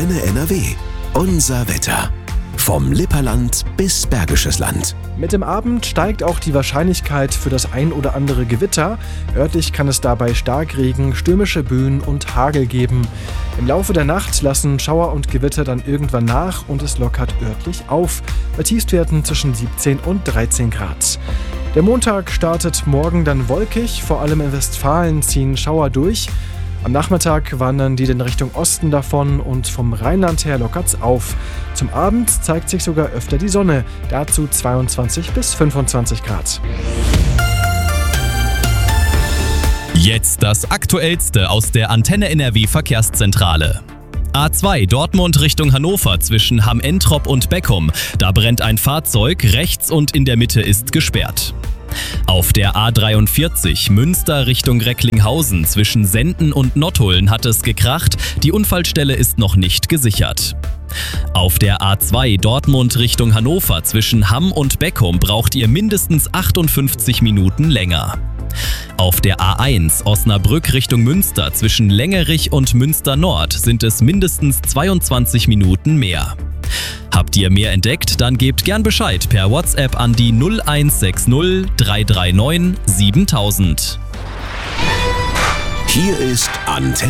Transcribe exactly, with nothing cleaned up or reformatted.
Antenne N R W. Unser Wetter. Vom Lipperland bis Bergisches Land. Mit dem Abend steigt auch die Wahrscheinlichkeit für das ein oder andere Gewitter. Örtlich kann es dabei Starkregen, stürmische Böen und Hagel geben. Im Laufe der Nacht lassen Schauer und Gewitter dann irgendwann nach und es lockert örtlich auf. Bei Tiefstwerten zwischen siebzehn und dreizehn Grad. Der Montag startet morgen dann wolkig. Vor allem in Westfalen ziehen Schauer durch. Am Nachmittag wandern die in Richtung Osten davon und vom Rheinland her lockert's auf. Zum Abend zeigt sich sogar öfter die Sonne, dazu zweiundzwanzig bis fünfundzwanzig Grad. Jetzt das Aktuellste aus der Antenne N R W Verkehrszentrale. A zwei Dortmund Richtung Hannover zwischen Hamm-Entrop und Beckum. Da brennt ein Fahrzeug, rechts und in der Mitte ist gesperrt. Auf der A dreiundvierzig Münster Richtung Recklinghausen zwischen Senden und Nottuln hat es gekracht, die Unfallstelle ist noch nicht gesichert. Auf der A zwei Dortmund Richtung Hannover zwischen Hamm und Beckum braucht ihr mindestens achtundfünfzig Minuten länger. Auf der A eins Osnabrück Richtung Münster zwischen Längerich und Münster Nord sind es mindestens zweiundzwanzig Minuten mehr. Habt ihr mehr entdeckt? Dann gebt gern Bescheid per WhatsApp an die null eins sechs null drei drei neun siebentausend. Hier ist Antenne